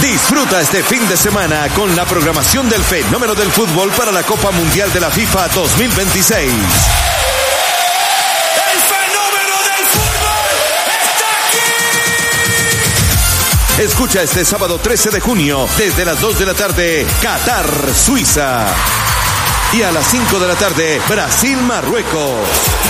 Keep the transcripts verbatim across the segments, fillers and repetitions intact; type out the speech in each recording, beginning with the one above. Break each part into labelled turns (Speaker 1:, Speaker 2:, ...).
Speaker 1: Disfruta este fin de semana con la programación del fenómeno del fútbol para la Copa Mundial de la FIFA dos mil veintiséis.
Speaker 2: ¡El fenómeno del fútbol está aquí!
Speaker 1: Escucha este sábado trece de junio desde las dos de la tarde, Qatar, Suiza. Y a las cinco de la tarde, Brasil, Marruecos.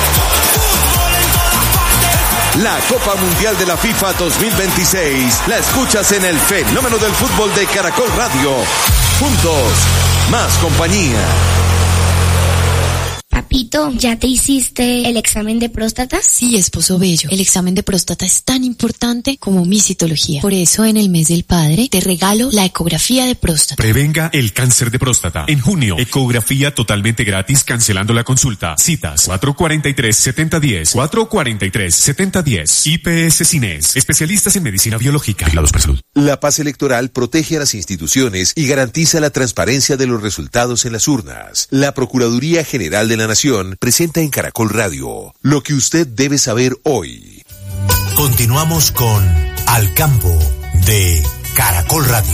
Speaker 1: La Copa Mundial de la FIFA dos mil veintiséis la escuchas en el fenómeno del fútbol de Caracol Radio. Juntos, más compañía.
Speaker 3: Papito, ¿ya te hiciste el examen de próstata?
Speaker 4: Sí, esposo bello. El examen de próstata es tan importante como mi citología. Por eso, en el mes del padre, te regalo la ecografía de próstata.
Speaker 5: Prevenga el cáncer de próstata. En junio, ecografía totalmente gratis, cancelando la consulta. Citas cuatro cuatro tres, siete cero uno cero, cuatro cuatro tres, siete cero uno cero. I P S Cines, especialistas en medicina biológica. Vigilados por salud.
Speaker 1: La paz electoral protege a las instituciones y garantiza la transparencia de los resultados en las urnas. La Procuraduría General de la Nación presenta en Caracol Radio lo que usted debe saber hoy.
Speaker 6: Continuamos con Al Campo de Caracol Radio.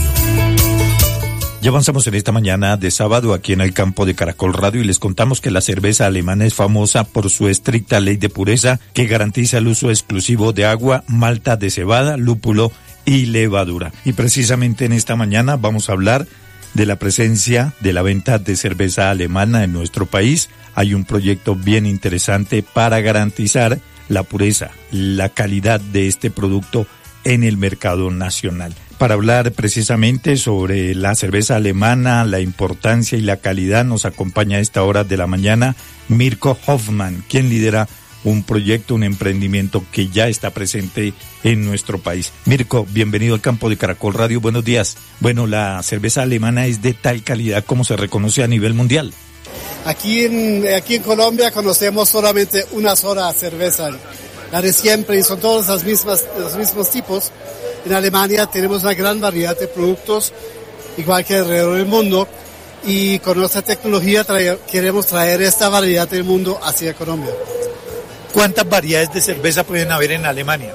Speaker 7: Ya avanzamos en esta mañana de sábado aquí en el campo de Caracol Radio y les contamos que la cerveza alemana es famosa por su estricta ley de pureza que garantiza el uso exclusivo de agua, malta de cebada, lúpulo y levadura. Y precisamente en esta mañana vamos a hablar de la presencia de la venta de cerveza alemana en nuestro país. Hay un proyecto bien interesante para garantizar la pureza, la calidad de este producto en el mercado nacional. Para hablar precisamente sobre la cerveza alemana, la importancia y la calidad, nos acompaña a esta hora de la mañana Mirko Hoffman, quien lidera un proyecto, un emprendimiento que ya está presente en nuestro país. Mirko, bienvenido al campo de Caracol Radio, buenos días. Bueno, la cerveza alemana es de tal calidad como se reconoce a nivel mundial.
Speaker 8: Aquí en, aquí en Colombia conocemos solamente una sola cerveza, la de siempre, y son todas las mismas, los mismos tipos. En Alemania tenemos una gran variedad de productos, igual que alrededor del mundo, y con nuestra tecnología trae, queremos traer esta variedad del mundo hacia Colombia.
Speaker 7: ¿Cuántas variedades de cerveza pueden haber en Alemania?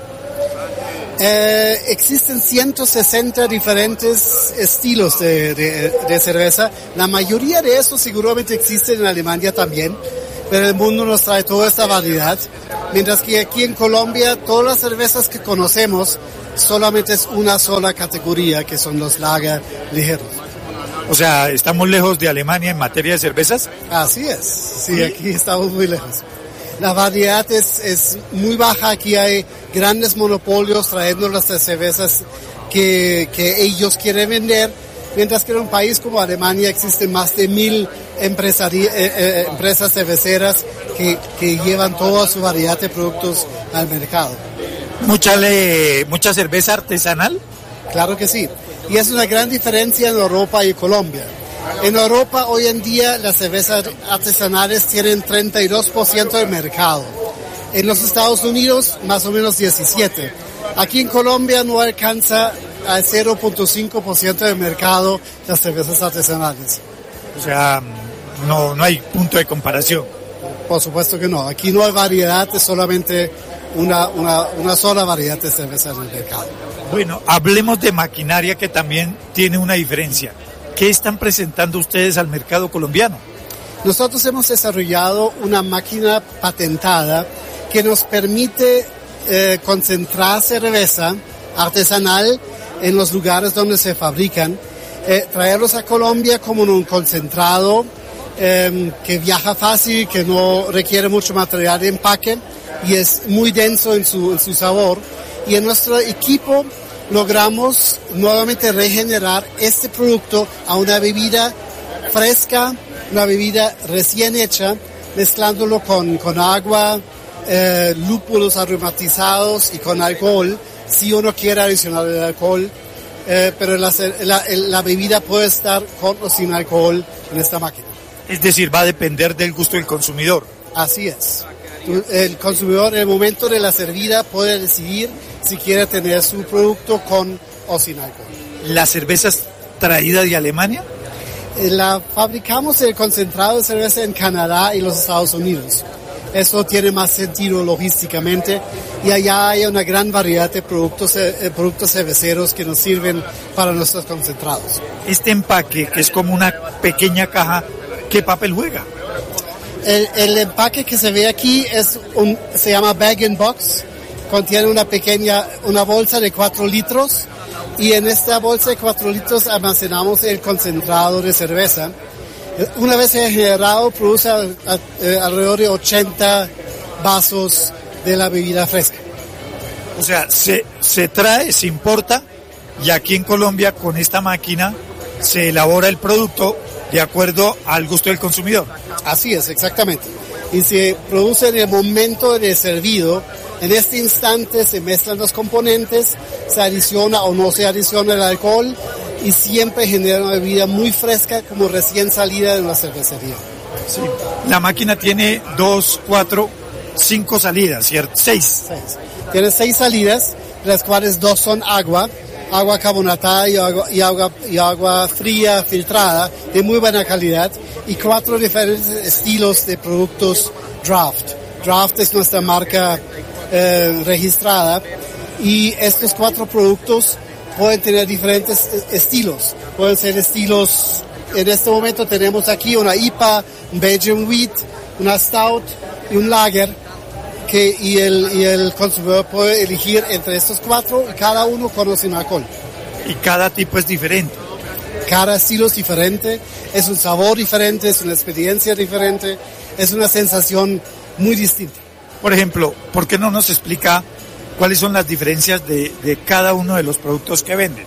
Speaker 8: Eh, existen ciento sesenta diferentes estilos de, de, de cerveza. La mayoría de estos seguramente existen en Alemania también, pero el mundo nos trae toda esta variedad. Mientras que aquí en Colombia, todas las cervezas que conocemos solamente es una sola categoría, que son los lager ligeros.
Speaker 7: O sea, ¿estamos lejos de Alemania en materia de cervezas?
Speaker 8: Así es, sí, aquí estamos muy lejos. La variedad es, es muy baja, aquí hay grandes monopolios trayendo las cervezas que, que ellos quieren vender, mientras que en un país como Alemania existen más de mil empresari- eh, eh, empresas cerveceras que, que llevan toda su variedad de productos al mercado.
Speaker 7: ¿Mucha, le, mucha cerveza artesanal?
Speaker 8: Claro que sí, y es una gran diferencia en Europa y Colombia. En Europa hoy en día las cervezas artesanales tienen treinta y dos por ciento del mercado. En los Estados Unidos más o menos diecisiete por ciento. Aquí en Colombia no alcanza al cero punto cinco por ciento del mercado las cervezas artesanales.
Speaker 7: O sea, no, no hay punto de comparación.
Speaker 8: Por supuesto que no. Aquí no hay variedad, es solamente una, una, una sola variedad de cerveza en el mercado.
Speaker 7: Bueno, hablemos de maquinaria que también tiene una diferencia. ¿Qué están presentando ustedes al mercado colombiano?
Speaker 8: Nosotros hemos desarrollado una máquina patentada que nos permite eh, concentrar cerveza artesanal en los lugares donde se fabrican, eh, traerlos a Colombia como en un concentrado eh, que viaja fácil, que no requiere mucho material de empaque y es muy denso en su, en su sabor. Y en nuestro equipo logramos nuevamente regenerar este producto a una bebida fresca, una bebida recién hecha, mezclándolo con, con agua, eh, lúpulos aromatizados y con alcohol, si uno quiere adicionar el alcohol, eh, pero la, la, la bebida puede estar con o sin alcohol en esta máquina.
Speaker 7: Es decir, va a depender del gusto del consumidor.
Speaker 8: Así es. El consumidor en el momento de la servida puede decidir si quiere tener su producto con o sin alcohol.
Speaker 7: ¿La cerveza es traída de Alemania?
Speaker 8: La fabricamos el concentrado de cerveza en Canadá y los Estados Unidos. Eso tiene más sentido logísticamente y allá hay una gran variedad de productos, eh, productos cerveceros que nos sirven para nuestros concentrados.
Speaker 9: Este empaque, que es como una pequeña caja, ¿qué papel juega?
Speaker 8: El, el empaque que se ve aquí es un, se llama bag and box, contiene una pequeña, una bolsa de cuatro litros y en esta bolsa de cuatro litros almacenamos el concentrado de cerveza. Una vez generado, produce eh, alrededor de ochenta vasos de la bebida fresca.
Speaker 9: O sea, se, se trae, se importa y aquí en Colombia con esta máquina se elabora el producto de acuerdo al gusto del consumidor.
Speaker 8: Así es, exactamente. Y se produce en el momento de servido. En este instante se mezclan los componentes, se adiciona o no se adiciona el alcohol y siempre genera una bebida muy fresca como recién salida de una cervecería.
Speaker 9: Sí. La máquina tiene dos, cuatro, cinco salidas, ¿cierto? Seis.
Speaker 8: Seis. Tiene seis salidas, de las cuales dos son agua, agua carbonatada y agua, y agua, y agua fría, filtrada, de muy buena calidad, y cuatro diferentes estilos de productos draft. Draft es nuestra marca eh, registrada, y estos cuatro productos pueden tener diferentes estilos. Pueden ser estilos, en este momento tenemos aquí una I P A, un Belgian Wheat, una Stout y un Lager, que, y, el, y el consumidor puede elegir entre estos cuatro y cada uno conoce un alcohol.
Speaker 9: Y cada tipo es diferente.
Speaker 8: Cada estilo es diferente, es un sabor diferente, es una experiencia diferente, es una sensación muy distinta.
Speaker 9: Por ejemplo, ¿por qué no nos explica cuáles son las diferencias de, de cada uno de los productos que venden?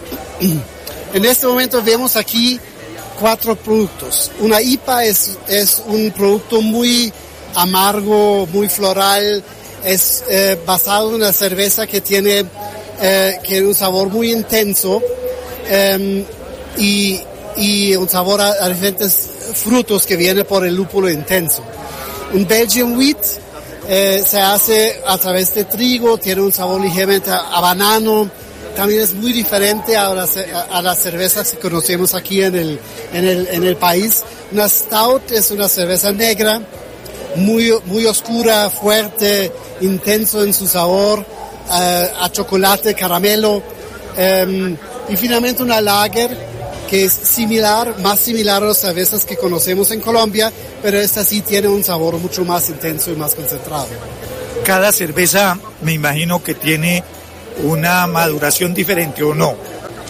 Speaker 8: En este momento vemos aquí cuatro productos. Una I P A es, es un producto muy amargo, muy floral, es eh, basado en una cerveza que tiene, eh, que tiene un sabor muy intenso eh, y, y un sabor a, a diferentes frutos que viene por el lúpulo intenso. Un Belgian Wheat eh, se hace a través de trigo, tiene un sabor ligeramente a, a banano, también es muy diferente a, la, a, a las cervezas que conocemos aquí en el, en el, en el país. Una Stout es una cerveza negra, muy, muy oscura, fuerte, intenso en su sabor, uh, a chocolate, caramelo, um, y finalmente una Lager que es similar, más similar a las cervezas que conocemos en Colombia, pero esta sí tiene un sabor mucho más intenso y más concentrado.
Speaker 9: Cada cerveza me imagino que tiene una maduración diferente, ¿o no?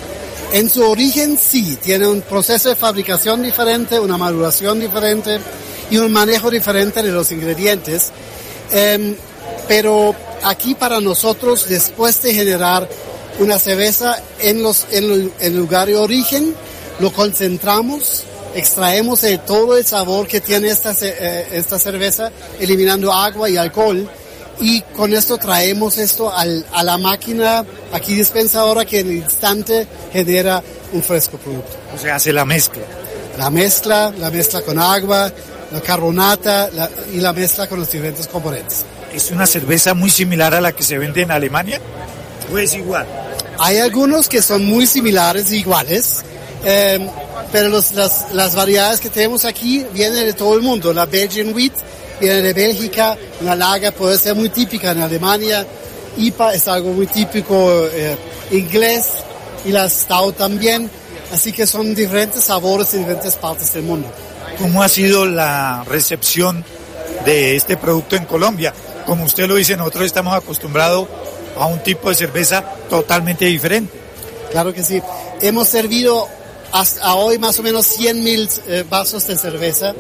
Speaker 8: En su origen sí, tiene un proceso de fabricación diferente, una maduración diferente y un manejo diferente de los ingredientes, eh, pero aquí para nosotros, después de generar una cerveza en, los, en el lugar de origen, lo concentramos, extraemos el, todo el sabor que tiene esta, eh, esta cerveza, eliminando agua y alcohol, y con esto traemos esto al, a la máquina aquí dispensadora que en el instante genera un fresco producto.
Speaker 9: O sea, hace la mezcla.
Speaker 8: La mezcla, la mezcla con agua, la carbonata la, y la mezcla con los diferentes componentes.
Speaker 9: ¿Es una cerveza muy similar a la que se vende en Alemania? ¿O es igual?
Speaker 8: Hay algunos que son muy similares e iguales, eh, pero los, las, las variedades que tenemos aquí vienen de todo el mundo. La Belgian Wheat viene de Bélgica, una Lager puede ser muy típica en Alemania, I P A es algo muy típico eh, inglés, y la Stout también, así que son diferentes sabores en diferentes partes del mundo.
Speaker 9: ¿Cómo ha sido la recepción de este producto en Colombia? Como usted lo dice, nosotros estamos acostumbrados a un tipo de cerveza totalmente diferente.
Speaker 8: Claro que sí. Hemos servido hasta hoy más o menos cien mil eh, vasos de cerveza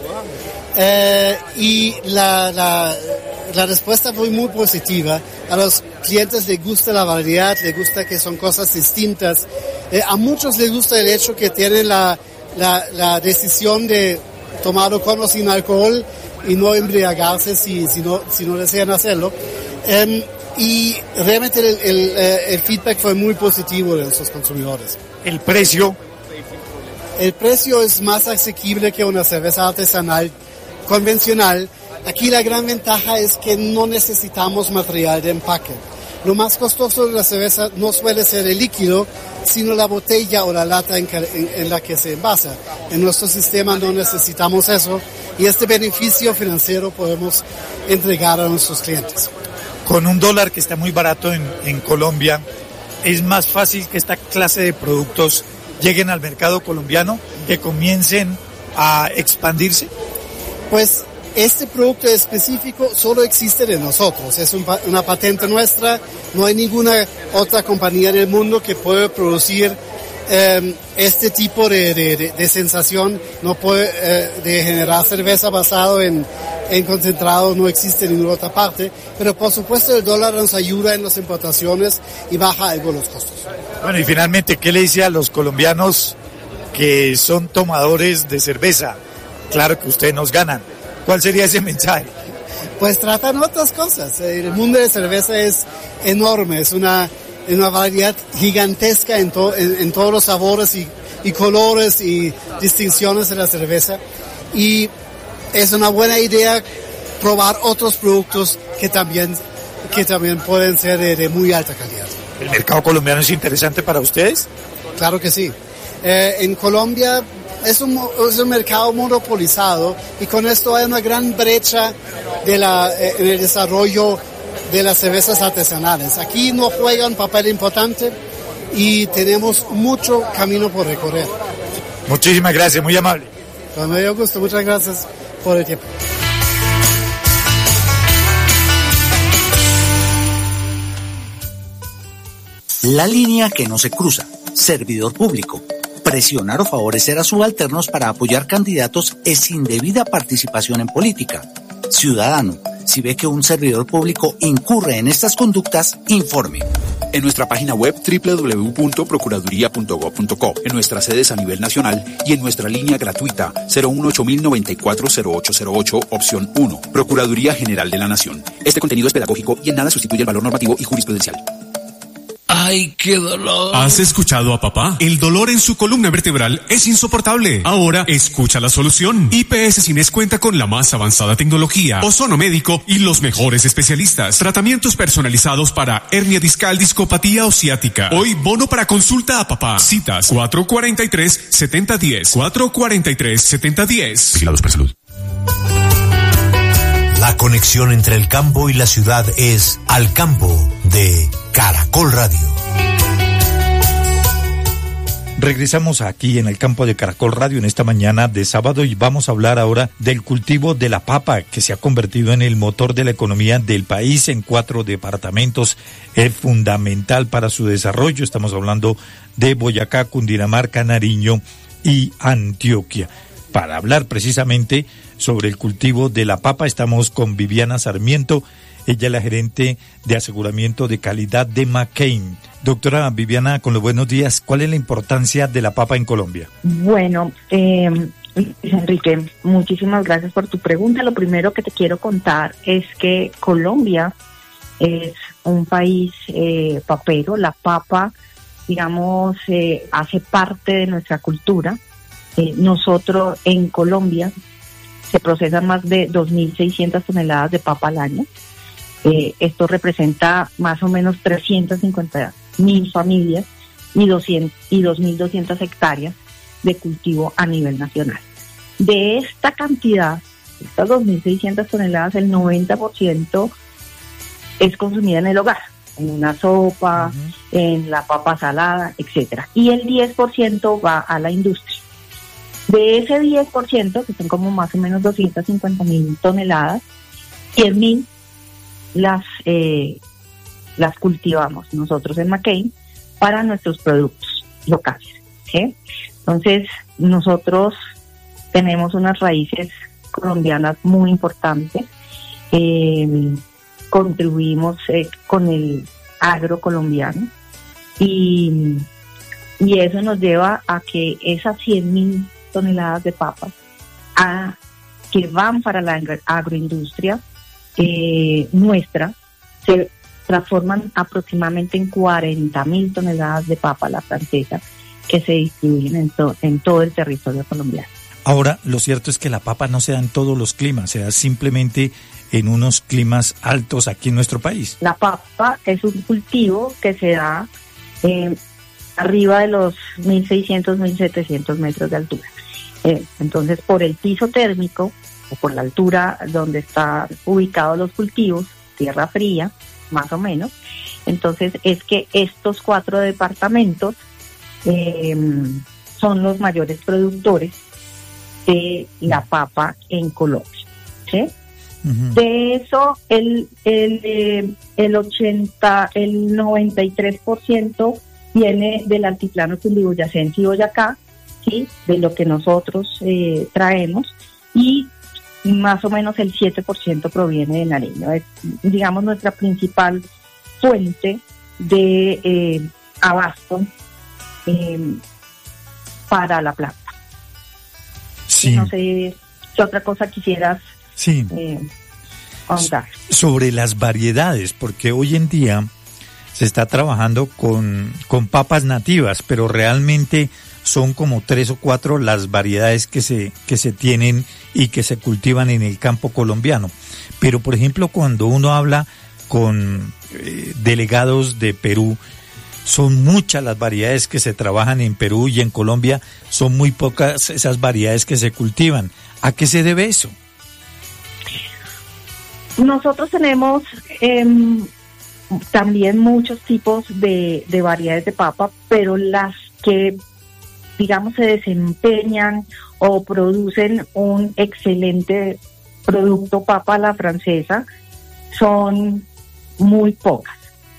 Speaker 8: eh, y la, la, la respuesta fue muy positiva. A los clientes les gusta la variedad, les gusta que son cosas distintas. Eh, a muchos les gusta el hecho que tienen la, la, la decisión de tomarlo con o sin alcohol y no embriagarse si, si, no, si no desean hacerlo. Eh, y realmente el, el, el feedback fue muy positivo de nuestros consumidores.
Speaker 9: ¿El precio?
Speaker 8: El precio es más asequible que una cerveza artesanal convencional. Aquí la gran ventaja es que no necesitamos material de empaque. Lo más costoso de la cerveza no suele ser el líquido, sino la botella o la lata en, en, en la que se envasa. En nuestro sistema no necesitamos eso y este beneficio financiero podemos entregar a nuestros clientes.
Speaker 9: Con un dólar que está muy barato en, en Colombia, ¿es más fácil que esta clase de productos lleguen al mercado colombiano, que comiencen a expandirse?
Speaker 8: Pues este producto específico solo existe de nosotros, es un, una patente nuestra, no hay ninguna otra compañía en el mundo que pueda producir eh, este tipo de, de, de, de sensación, no puede eh, de generar cerveza basado en, en concentrado, no existe en ninguna otra parte, pero por supuesto el dólar nos ayuda en las importaciones y baja algo los costos.
Speaker 9: Bueno, y finalmente, ¿qué le dice a los colombianos que son tomadores de cerveza? Claro que ustedes nos ganan. ¿Cuál sería ese mensaje?
Speaker 8: Pues tratan otras cosas. El mundo de cerveza es enorme, es una, una variedad gigantesca en, to, en, en todos los sabores y, y colores y distinciones de la cerveza. Y es una buena idea probar otros productos que también, que también pueden ser de, de muy alta calidad.
Speaker 9: ¿El mercado colombiano es interesante para ustedes?
Speaker 8: Claro que sí. Eh, en Colombia es un, es un mercado monopolizado y con esto hay una gran brecha de la, eh, en el desarrollo de las cervezas artesanales. Aquí no juega un papel importante y tenemos mucho camino por recorrer.
Speaker 9: Muchísimas gracias, muy amable.
Speaker 8: Con mucho gusto, muchas gracias por el tiempo.
Speaker 10: La línea que no se cruza. Servidor público. Presionar o favorecer a subalternos para apoyar candidatos es indebida participación en política. Ciudadano, si ve que un servidor público incurre en estas conductas, informe.
Speaker 11: En nuestra página web doble u doble u doble u punto procuraduría punto gob punto co, en nuestras sedes a nivel nacional y en nuestra línea gratuita cero uno ocho mil noventa y cuatro cero ocho cero ocho, opción uno. Procuraduría General de la Nación. Este contenido es pedagógico y en nada sustituye el valor normativo y jurisprudencial.
Speaker 2: ¡Ay, qué dolor!
Speaker 5: ¿Has escuchado a papá? El dolor en su columna vertebral es insoportable. Ahora escucha la solución. I P S Cines cuenta con la más avanzada tecnología, ozono médico y los mejores especialistas. Tratamientos personalizados para hernia discal, discopatía o ciática. Hoy bono para consulta a papá. Citas cuatro cuarenta y tres, setenta diez. cuatro cuarenta y tres, setenta diez.
Speaker 6: Vigilados por salud. La conexión entre el campo y la ciudad es Al Campo de Caracol Radio.
Speaker 7: Regresamos aquí en el campo de Caracol Radio en esta mañana de sábado y vamos a hablar ahora del cultivo de la papa que se ha convertido en el motor de la economía del país en cuatro departamentos. Es fundamental para su desarrollo. Estamos hablando de Boyacá, Cundinamarca, Nariño y Antioquia. Para hablar precisamente sobre el cultivo de la papa estamos con Viviana Sarmiento. Ella es la gerente de aseguramiento de calidad de McCain. Doctora Viviana, con los buenos días, ¿cuál es la importancia de la papa en Colombia?
Speaker 12: Bueno, eh, Enrique, muchísimas gracias por tu pregunta. Lo primero que te quiero contar es que Colombia es un país eh, papero. La papa, digamos, eh, hace parte de nuestra cultura. Eh, nosotros en Colombia se procesan más de dos mil seiscientas toneladas de papa al año. Eh, esto representa más o menos trescientas cincuenta mil familias y, doscientas, y dos mil doscientas hectáreas de cultivo a nivel nacional. De esta cantidad, estas dos mil seiscientas toneladas, el noventa por ciento es consumida en el hogar, en una sopa, uh-huh. en la papa salada, etcétera. Y el diez por ciento va a la industria. De ese diez por ciento, que son como más o menos doscientas cincuenta mil toneladas, diez mil las, eh, las cultivamos nosotros en McCain para nuestros productos locales. ¿Sí? Entonces, nosotros tenemos unas raíces colombianas muy importantes. Eh, contribuimos eh, con el agro colombiano y, y eso nos lleva a que esas cien mil toneladas de papas a, que van para la agroindustria eh, nuestra se transforman aproximadamente en cuarenta mil toneladas de papa la francesa que se distribuyen en, to, en todo el territorio colombiano.
Speaker 7: Ahora, lo cierto es que la papa no se da en todos los climas, se da simplemente en unos climas altos aquí en nuestro país.
Speaker 12: La papa es un cultivo que se da eh, arriba de los mil seiscientos, mil setecientos metros de altura. Eh, entonces, por el piso térmico, o por la altura donde están ubicados los cultivos, tierra fría, más o menos. Entonces es que estos cuatro departamentos eh, son los mayores productores de la papa en Colombia, ¿sí? Uh-huh. De eso el el eh, el ochenta el noventa y tres por ciento viene del altiplano cundiboyacense y Boyacá, sí, de lo que nosotros eh, traemos, y más o menos el siete por ciento proviene de Nariño. Es, digamos, nuestra principal fuente de eh, abasto eh, para la planta.
Speaker 7: Sí.
Speaker 12: No sé qué otra cosa quisieras
Speaker 7: sí.
Speaker 12: eh, contar.
Speaker 7: Sobre las variedades, porque hoy en día se está trabajando con, con papas nativas, pero realmente son como tres o cuatro las variedades que se, que se tienen y que se cultivan en el campo colombiano. Pero, por ejemplo, cuando uno habla con eh, delegados de Perú, son muchas las variedades que se trabajan en Perú, y en Colombia son muy pocas esas variedades que se cultivan. ¿A qué se debe eso?
Speaker 12: Nosotros tenemos eh, también muchos tipos de, de variedades de papa, pero las que, digamos, se desempeñan o producen un excelente producto papa a la francesa son muy pocas.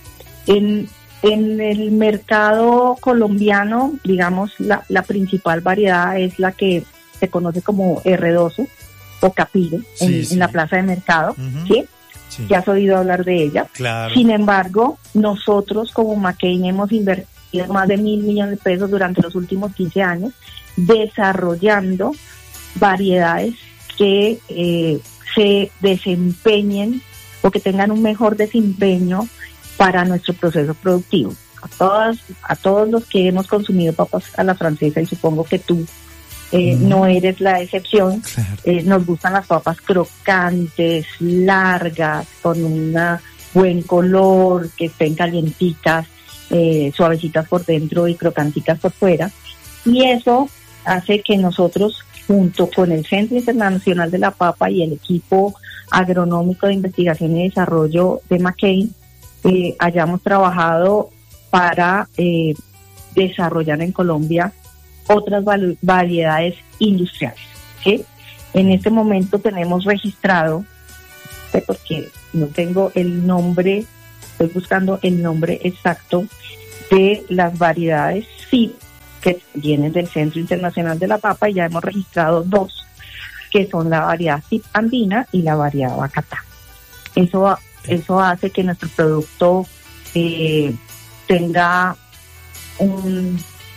Speaker 12: En, en el mercado colombiano, digamos, la, la principal variedad es la que se conoce como R dos o Capire, sí, en, sí. en la plaza de mercado, uh-huh. ¿sí? Sí. Ya has oído hablar de ella.
Speaker 7: Claro.
Speaker 12: Sin embargo, nosotros como McCain hemos invertido más de mil millones de pesos durante los últimos quince años desarrollando variedades que eh, se desempeñen o que tengan un mejor desempeño para nuestro proceso productivo. A todas, a todos los que hemos consumido papas a la francesa, y supongo que tú eh, mm. no eres la excepción, claro. eh, nos gustan las papas crocantes, largas, con un buen color, que estén calienticas, eh, suavecitas por dentro y crocanticas por fuera. Y eso hace que nosotros, junto con el Centro Internacional de la Papa y el equipo agronómico de investigación y desarrollo de McCain, eh, hayamos trabajado para eh, desarrollar en Colombia otras val- variedades industriales, ¿sí? En este momento tenemos registrado, porque no tengo el nombre, estoy buscando el nombre exacto de las variedades, sí, que vienen del Centro Internacional de la Papa, y ya hemos registrado dos, que son la variedad Tip Andina y la variedad Bacatá. Eso, eso hace que nuestro producto eh, tenga un,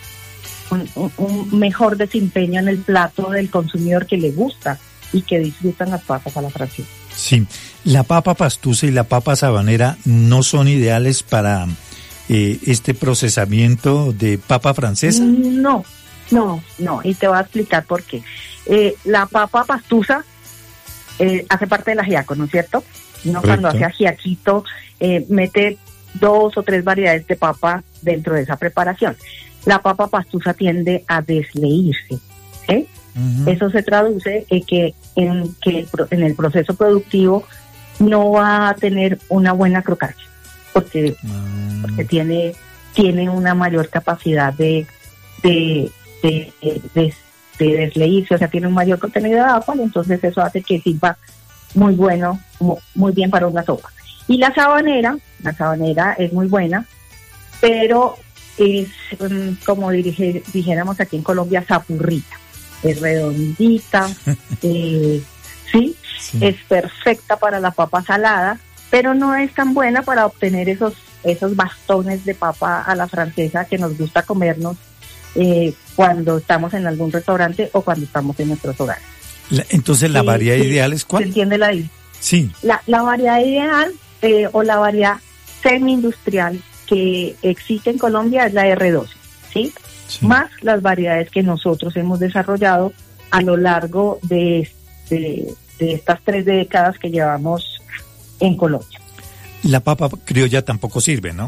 Speaker 12: un, un mejor desempeño en el plato del consumidor, que le gusta y que disfrutan las papas a la francesa.
Speaker 7: Sí, la papa pastusa y la papa sabanera no son ideales para eh, este procesamiento de papa francesa.
Speaker 12: No, no, no, y te voy a explicar por qué. Eh, la papa pastusa eh, hace parte del ajiaco, ¿no es cierto? Uno cuando hace ajiaquito eh, mete dos o tres variedades de papa dentro de esa preparación. La papa pastusa tiende a desleírse, ¿sí? Uh-huh. Eso se traduce en que, en que el, en el proceso productivo no va a tener una buena crocancia, porque, uh-huh. porque tiene, tiene una mayor capacidad de, de, de, de, de de desleírse, o sea, tiene un mayor contenido de agua, entonces eso hace que sirva muy bueno, muy bien para una sopa. Y la sabanera, la sabanera es muy buena, pero es, um, como dirige, dijéramos aquí en Colombia, sapurrita. Es redondita, eh, ¿sí? sí, es perfecta para la papa salada, pero no es tan buena para obtener esos, esos bastones de papa a la francesa que nos gusta comernos Eh, cuando estamos en algún restaurante o cuando estamos en nuestros hogares.
Speaker 7: La, entonces, ¿la variedad
Speaker 12: sí,
Speaker 7: ideal es cuál?
Speaker 12: ¿Se entiende la
Speaker 7: Sí.
Speaker 12: La, la variedad ideal eh, o la variedad semi-industrial que existe en Colombia es la R dos, ¿sí? Sí. Más las variedades que nosotros hemos desarrollado a lo largo de, de, de estas tres décadas que llevamos en Colombia.
Speaker 7: La papa criolla tampoco sirve, ¿no?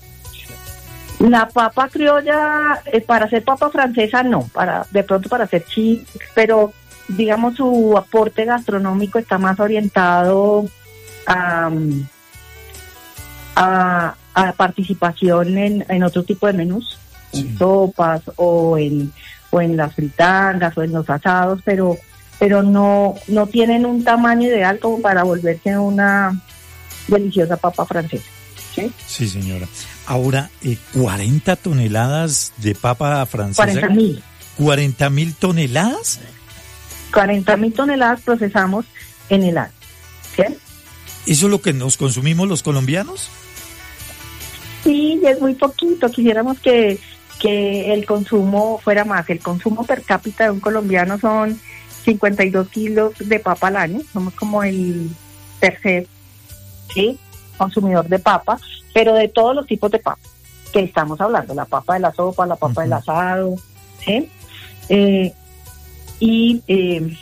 Speaker 12: La papa criolla, eh, para hacer papa francesa no, para de pronto para hacer chips, pero digamos, su aporte gastronómico está más orientado a, a, a participación en, en otro tipo de menús, sí. en sopas o en o en las fritangas o en los asados, pero pero no no tienen un tamaño ideal como para volverse una deliciosa papa francesa. Sí,
Speaker 7: sí señora. Ahora, eh, cuarenta toneladas de papa francesa.
Speaker 12: cuarenta mil.
Speaker 7: ¿cuarenta mil toneladas?
Speaker 12: cuarenta mil toneladas procesamos en el año. ¿Sí?
Speaker 7: ¿Eso es lo que nos consumimos los colombianos?
Speaker 12: Sí, es muy poquito. Quisiéramos que, que el consumo fuera más. El consumo per cápita de un colombiano son cincuenta y dos kilos de papa al año. Somos como el tercer, ¿sí?, consumidor de papa, pero de todos los tipos de papa que estamos hablando, la papa de la sopa, la papa uh-huh. del asado, ¿sí? Eh, y, eh,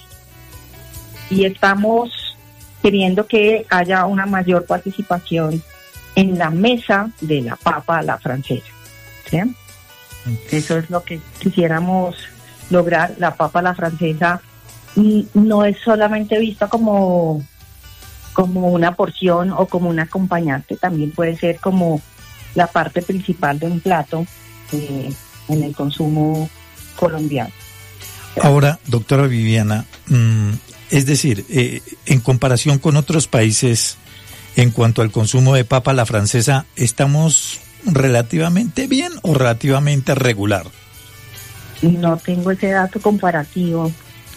Speaker 12: y estamos queriendo que haya una mayor participación en la mesa de la papa a la francesa, ¿sí? Uh-huh. Eso es lo que quisiéramos lograr. La papa a la francesa no es solamente vista como como una porción o como un acompañante, también puede ser como la parte principal de un plato eh, en el consumo colombiano.
Speaker 7: Ahora, doctora Viviana, mmm, es decir, eh, en comparación con otros países, en cuanto al consumo de papa a la francesa, ¿estamos relativamente bien o relativamente regular?
Speaker 12: No tengo ese dato comparativo.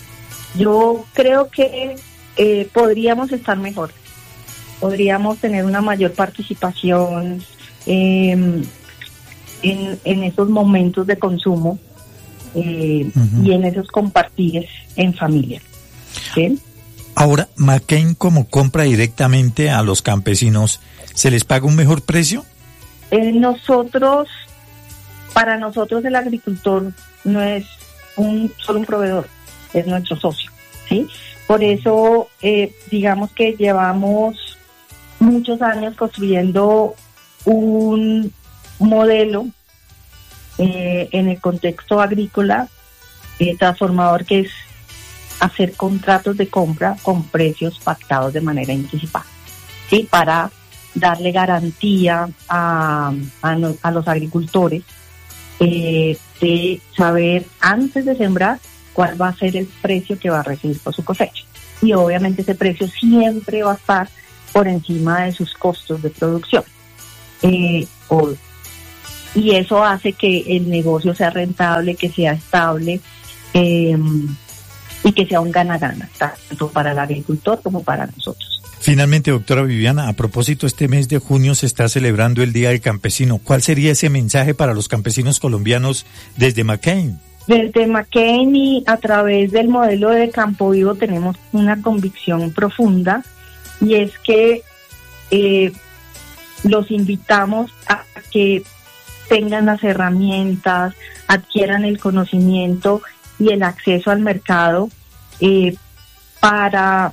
Speaker 12: Yo creo que Eh, podríamos estar mejor, podríamos tener una mayor participación eh, en, en esos momentos de consumo eh, uh-huh. y en esos compartires en familia. ¿Sí?
Speaker 7: Ahora, McCain, como compra directamente a los campesinos, ¿se les paga un mejor precio?
Speaker 12: Eh, nosotros, para nosotros el agricultor no es un solo un proveedor, es nuestro socio, ¿sí? Por eso, eh, digamos que llevamos muchos años construyendo un modelo eh, en el contexto agrícola eh, transformador, que es hacer contratos de compra con precios pactados de manera anticipada, ¿sí? Para darle garantía a, a, no, a los agricultores eh, de saber antes de sembrar cuál va a ser el precio que va a recibir por su cosecha. Y obviamente ese precio siempre va a estar por encima de sus costos de producción. Eh, o, y eso hace que el negocio sea rentable, que sea estable eh, y que sea un gana-gana, tanto para el agricultor como para nosotros.
Speaker 7: Finalmente, doctora Viviana, a propósito, este mes de junio se está celebrando el Día del Campesino. ¿Cuál sería ese mensaje para los campesinos colombianos desde McCain?
Speaker 12: Desde McCain y a través del modelo de Campo Vivo tenemos una convicción profunda, y es que eh, los invitamos a que tengan las herramientas, adquieran el conocimiento y el acceso al mercado eh, para,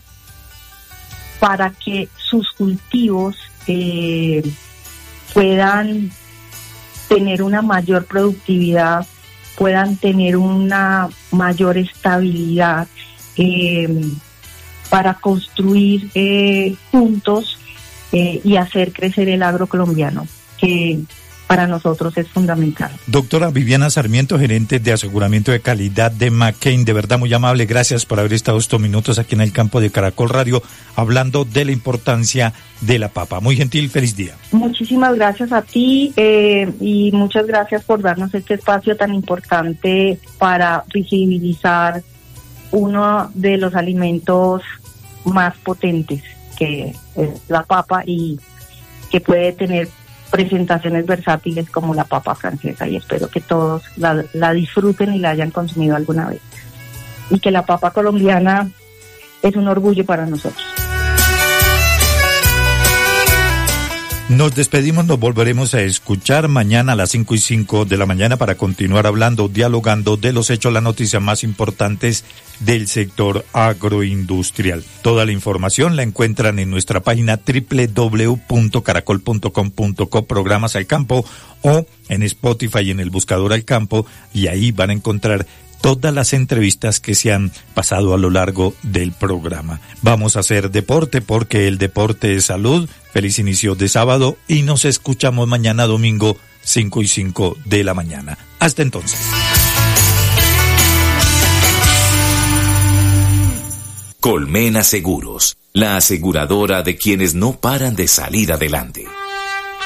Speaker 12: para que sus cultivos eh, puedan tener una mayor productividad, puedan tener una mayor estabilidad eh, para construir eh, juntos eh, y hacer crecer el agro colombiano, que para nosotros es fundamental.
Speaker 7: Doctora Viviana Sarmiento, gerente de aseguramiento de calidad de McCain, de verdad muy amable, gracias por haber estado estos minutos aquí en el campo de Caracol Radio, hablando de la importancia de la papa. Muy gentil, feliz día.
Speaker 12: Muchísimas gracias a ti eh, y muchas gracias por darnos este espacio tan importante para visibilizar uno de los alimentos más potentes, que es la papa, y que puede tener presentaciones versátiles como la papa francesa, y espero que todos la, la disfruten y la hayan consumido alguna vez, y que la papa colombiana es un orgullo para nosotros.
Speaker 7: Nos despedimos, nos volveremos a escuchar mañana a las cinco y cinco de la mañana para continuar hablando, dialogando de los hechos, las noticias más importantes del sector agroindustrial. Toda la información la encuentran en nuestra página doble u doble u doble u punto caracol punto com punto co, programas al campo, o en Spotify en el buscador al campo, y ahí van a encontrar todas las entrevistas que se han pasado a lo largo del programa. Vamos a hacer deporte porque el deporte es salud. Feliz inicio de sábado y nos escuchamos mañana domingo cinco y cinco de la mañana. Hasta entonces.
Speaker 13: Colmena Seguros, la aseguradora de quienes no paran de salir adelante.